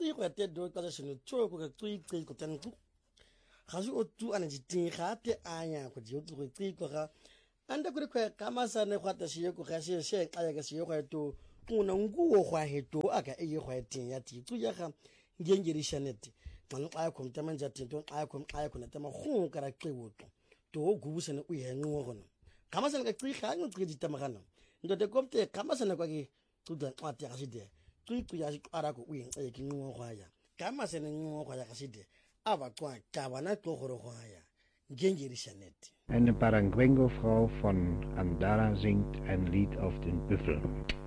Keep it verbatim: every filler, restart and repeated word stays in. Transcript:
tui go te do ka se no tso go tui tui go tan ku ga se o tu ana ji ting ga te anya go di o go tui go ga anda go re ka masa ne go ta se go ga se se ka ya ga se go to kuna ngu go gwa he to aka e go ting ya ti tu ya ga ngengeri shaneti manu aya ko mtamanja tinto aya ko aya ko na tema go ka ra qiwoto to go busana o ye ngo gona kama sana ka qi ga ngo qi ditamagana ndo de komte kama sana kwa ki tuda twati ga side qi qi ya ara ko o ye e ki ngo gwa ya kama sana ngo gwa ya ga side aba kwa ka bana to goro gwa ya ngengeri shaneti. Eine Parangwengo Frau von Andara singt ein Lied auf den Büffel.